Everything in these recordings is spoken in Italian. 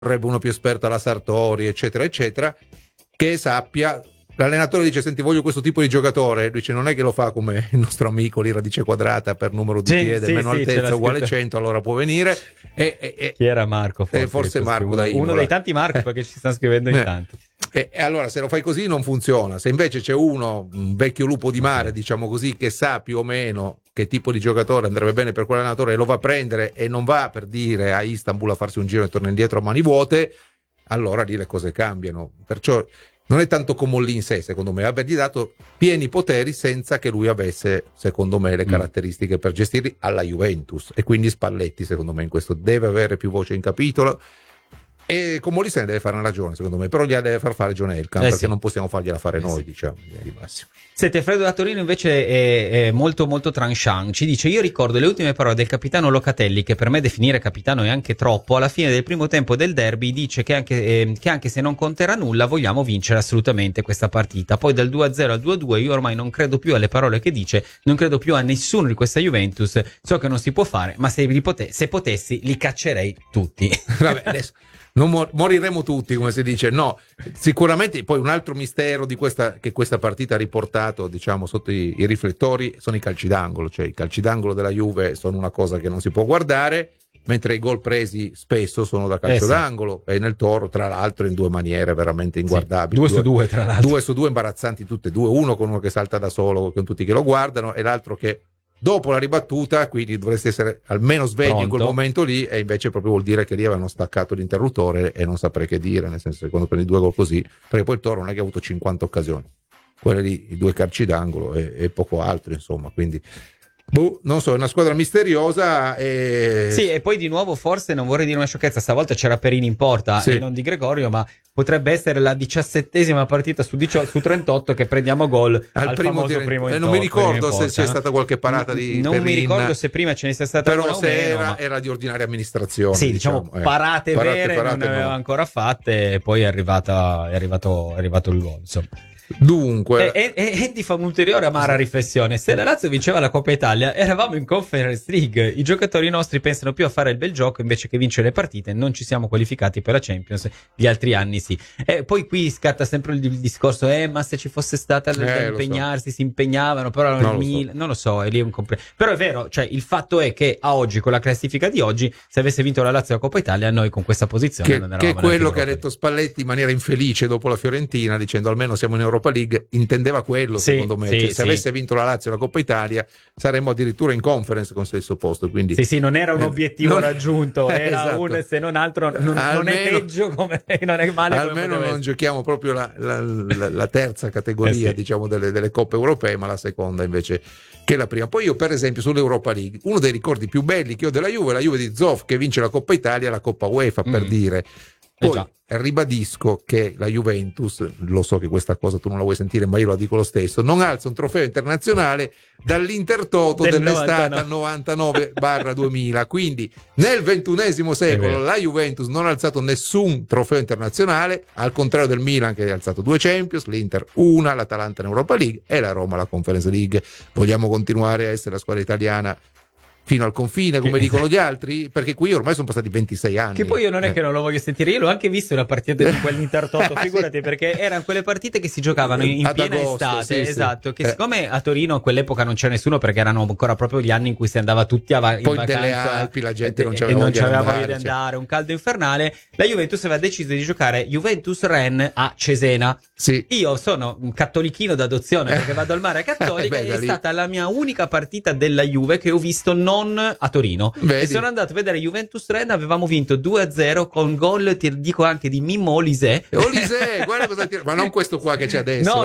vorrebbe uno più esperto alla Sartori, eccetera, eccetera, che sappia. L'allenatore dice: senti, voglio questo tipo di giocatore. Lui dice: non è che lo fa come il nostro amico lì, radice quadrata per numero di piede meno altezza uguale 100, allora può venire. Chi era Marco? Forse Marco da uno dei tanti Marco, perché ci stanno scrivendo in tanti. E allora se lo fai così non funziona. Se invece c'è un vecchio lupo di mare, diciamo così, che sa più o meno che tipo di giocatore andrebbe bene per quell'allenatore e lo va a prendere e non va, per dire, a Istanbul a farsi un giro e torna indietro a mani vuote, allora lì le cose cambiano. Perciò non è tanto Comolli in sé, secondo me, avergli dato pieni poteri senza che lui avesse, secondo me, le caratteristiche per gestirli alla Juventus. E quindi Spalletti, secondo me, in questo deve avere più voce in capitolo. E Comolli se ne deve fare una ragione, secondo me, però gliela deve far fare John Elkann, perché non possiamo fargliela fare noi, diciamo, di massimo. Senti, Fredo da Torino invece è molto molto tranchant, ci dice: io ricordo le ultime parole del capitano Locatelli, che per me definire capitano è anche troppo. Alla fine del primo tempo del derby dice che anche se non conterà nulla vogliamo vincere assolutamente questa partita. Poi dal 2-0 al 2-2 io ormai non credo più alle parole che dice, non credo più a nessuno di questa Juventus, so che non si può fare, ma se potessi li caccerei tutti. Vabbè, adesso non moriremo tutti, come si dice, no, sicuramente. Poi un altro mistero di che questa partita ha riportato, diciamo, sotto i riflettori sono i calci d'angolo. Cioè i calci d'angolo della Juve sono una cosa che non si può guardare, mentre i gol presi spesso sono da calcio d'angolo, e nel Toro tra l'altro in due maniere veramente inguardabili, 2 su 2 tra l'altro, 2 su 2 imbarazzanti tutte e due, uno con uno che salta da solo con tutti che lo guardano e l'altro che dopo la ribattuta, quindi dovresti essere almeno svegli in quel momento lì, e invece proprio vuol dire che lì avevano staccato l'interruttore e non saprei che dire, nel senso che quando prendi 2 gol così, perché poi il Toro non è che ha avuto 50 occasioni, quelle lì, i 2 calci d'angolo e poco altro, insomma, quindi non so, è una squadra misteriosa Sì, e poi di nuovo forse, non vorrei dire una sciocchezza, stavolta c'era Perini in porta e non Di Gregorio, ma potrebbe essere la 17ª partita su 38 che prendiamo gol al primo non mi ricordo se c'è stata qualche parata di non Perin, mi ricordo se prima ce ne sia stata però una se o meno, era di ordinaria amministrazione, sì, diciamo parate vere non ne aveva ancora fatte, e poi è arrivato il gol, insomma. Dunque, e ti fa un'ulteriore amara riflessione: se la Lazio vinceva la Coppa Italia eravamo in Conference League, i giocatori nostri pensano più a fare il bel gioco invece che vincere le partite, non ci siamo qualificati per la Champions, gli altri anni sì. E poi qui scatta sempre il discorso: ma se ci fosse stata da impegnarsi, si impegnavano, però non lo so, è lì però è vero, cioè il fatto è che a oggi, con la classifica di oggi, se avesse vinto la Lazio la Coppa Italia, noi con questa posizione non eravamo, che è quello che ha detto Spalletti in maniera infelice dopo la Fiorentina, dicendo almeno siamo in Europa League, intendeva quello, secondo me, se avesse vinto la Lazio la Coppa Italia saremmo addirittura in Conference con stesso posto, quindi non era un obiettivo raggiunto, era esatto. Se non altro non è peggio, come non è male, almeno non giochiamo proprio la terza categoria diciamo delle coppe europee, ma la seconda invece che la prima. Poi io, per esempio, sull'Europa League, uno dei ricordi più belli che ho della Juve è la Juve di Zoff che vince la Coppa Italia e la Coppa UEFA, per dire. Poi ribadisco che la Juventus, lo so che questa cosa tu non la vuoi sentire, ma io la dico lo stesso, non alza un trofeo internazionale dall'Intertoto dell'estate 99/2000, quindi nel XXI secolo la Juventus non ha alzato nessun trofeo internazionale, al contrario del Milan che ha alzato 2 Champions, l'Inter una, l'Atalanta in Europa League e la Roma la Conference League. Vogliamo continuare a essere la squadra italiana fino al confine, come dicono gli altri? Perché qui ormai sono passati 26 anni. Che poi io non è che non lo voglio sentire, io l'ho anche visto una partita di quell'Intertoto, figurati, perché erano quelle partite che si giocavano in piena estate, esatto, che siccome a Torino a quell'epoca non c'era nessuno, perché erano ancora proprio gli anni in cui si andava tutti in vacanza, delle Alpi la gente non c'aveva voglia di andare, un caldo infernale, la Juventus aveva deciso di giocare Juventus-Rennes a Cesena. Io sono un cattolichino d'adozione perché vado al mare a cattolica e è stata la mia unica partita della Juve che ho visto non a Torino. E sono andato a vedere Juventus-Rennes, avevamo vinto 2-0 con gol, ti dico anche di Mimmo Olise, guarda cosa ma non questo qua che c'è adesso.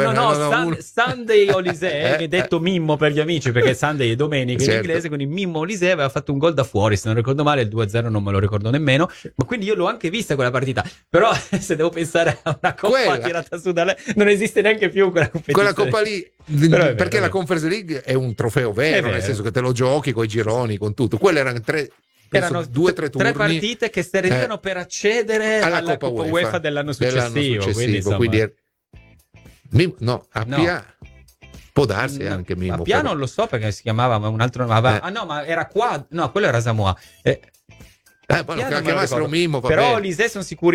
Sunday Olise, detto Mimmo per gli amici, perché Sunday è domenica in inglese, quindi Mimmo Olise aveva fatto un gol da fuori, se non ricordo male, il 2-0 non me lo ricordo nemmeno, ma quindi io l'ho anche vista quella partita, però se devo pensare a una coppa tirata su da lei, non esiste neanche più quella competizione. Quella coppa lì, perché la Conference League è un trofeo vero, nel senso che te lo giochi coi gironi, con tutto. Quelle erano 2 o 3 turni, 3 partite che servivano per accedere alla Coppa UEFA dell'anno successivo. Quindi può darsi anche Mimmo. A Piano non lo so perché si chiamava un altro. Ma era qua. No, quello era Samoa. Bueno, Piano me lo chiamassero ricordo. Mimmo, va Però bene. Olise sono sicuri